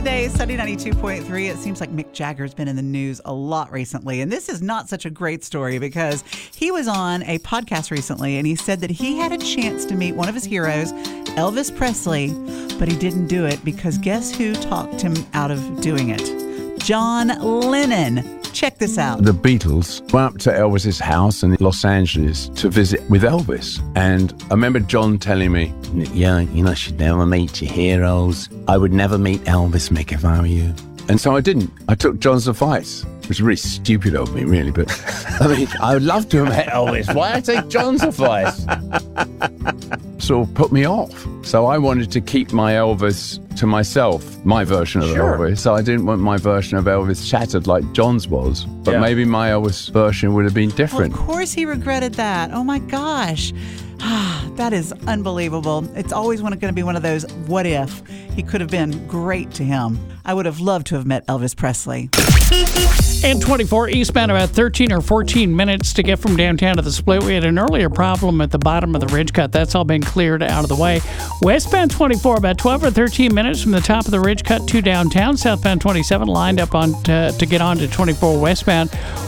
today, Sunny 92.3. It seems like Mick Jagger's been in the news a lot recently. And this is not such a great story because he was on a podcast recently and he said that he had a chance to meet one of his heroes, Elvis Presley, but he didn't do it because guess who talked him out of doing it? John Lennon. Check this out. The Beatles went up to Elvis's house in Los Angeles to visit with Elvis. And I remember John telling me, yeah, you should never meet your heroes. I would never meet Elvis, Mick, if I were you. And so I didn't. I took John's advice. It was really stupid of me, really. But I mean, I would love to have met Elvis. Why I take John's advice? Sort of put me off. So I wanted to keep my Elvis to myself, my version of Elvis. So I didn't want my version of Elvis shattered like John's was. But maybe my Elvis version would have been different. Well, of course he regretted that. Oh my gosh. That is unbelievable. It's always going to be one of those, what if? He could have been great to him. I would have loved to have met Elvis Presley. And 24 eastbound, about 13 or 14 minutes to get from downtown to the split. We had an earlier problem at the bottom of the ridge cut. That's all been cleared out of the way. Westbound 24, about 12 or 13 minutes from the top of the ridge cut to downtown. Southbound 27 lined up on to get on to 24 westbound.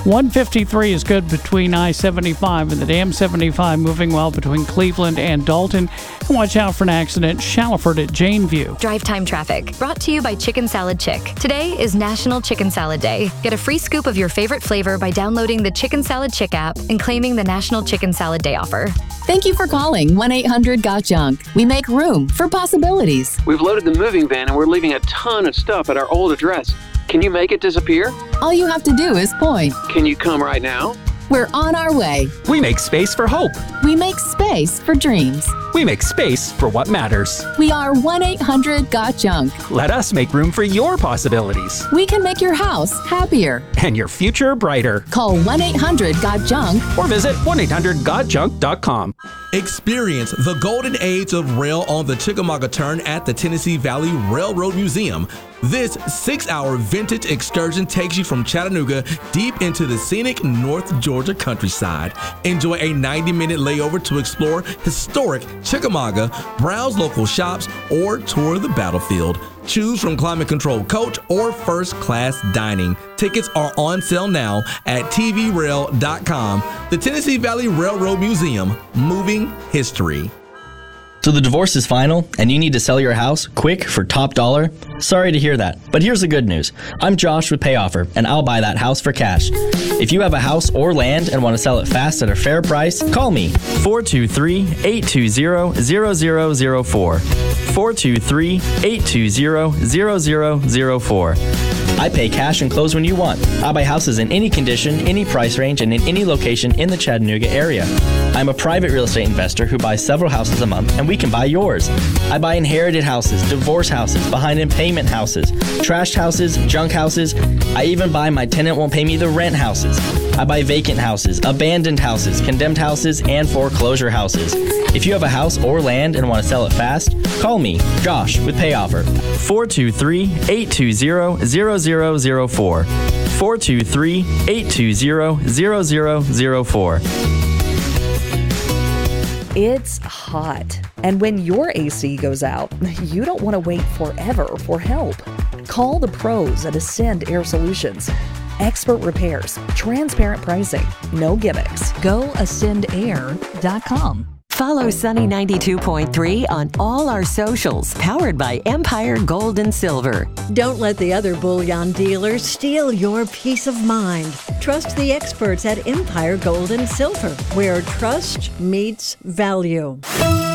153 is good between I-75 and the Dam 75, moving well between Cleveland and Dalton. And watch out for an accident, Shallowford at Janeview. Drive time traffic, brought to you by Chicken Salad Chick. Today is National Chicken Salad Day. Get a free scoop of your favorite flavor by downloading the Chicken Salad Chick app and claiming the National Chicken Salad Day offer. Thank you for calling 1-800-GOT-JUNK. We make room for possibilities. We've loaded the moving van and we're leaving a ton of stuff at our old address. Can you make it disappear? All you have to do is point. Can you come right now? We're on our way. We make space for hope. We make space for dreams. We make space for what matters. We are 1-800-GOT-JUNK. Let us make room for your possibilities. We can make your house happier. And your future brighter. Call 1-800-GOT-JUNK. Or visit 1-800-GOT-JUNK.com. Experience the golden age of rail on the Chickamauga Turn at the Tennessee Valley Railroad Museum. This 6-hour vintage excursion takes you from Chattanooga deep into the scenic North Georgia countryside. Enjoy a 90-minute layover to explore historic Chickamauga, browse local shops, or tour the battlefield. Choose from climate-controlled coach or first-class dining. Tickets are on sale now at tvrail.com. The Tennessee Valley Railroad Museum, moving history. So the divorce is final, and you need to sell your house quick for top dollar? Sorry to hear that, but here's the good news. I'm Josh with Payoffer, and I'll buy that house for cash. If you have a house or land and want to sell it fast at a fair price, call me, 423-820-0004. 423-820-0004. I pay cash and close when you want. I buy houses in any condition, any price range, and in any location in the Chattanooga area. I'm a private real estate investor who buys several houses a month, and we can buy yours. I buy inherited houses, divorce houses, behind in payment houses, trashed houses, junk houses. I even buy my tenant won't pay me the rent houses. I buy vacant houses, abandoned houses, condemned houses, and foreclosure houses. If you have a house or land and want to sell it fast, call me, Josh, with Payoffer, 423-820-0004. 423-820-0004. It's hot, and when your AC goes out, you don't want to wait forever for help. Call the pros at Ascend Air Solutions. Expert repairs, transparent pricing, no gimmicks. Go ascendair.com. Follow Sunny 92.3 on all our socials, powered by Empire Gold and Silver. Don't let the other bullion dealers steal your peace of mind. Trust the experts at Empire Gold and Silver, where trust meets value.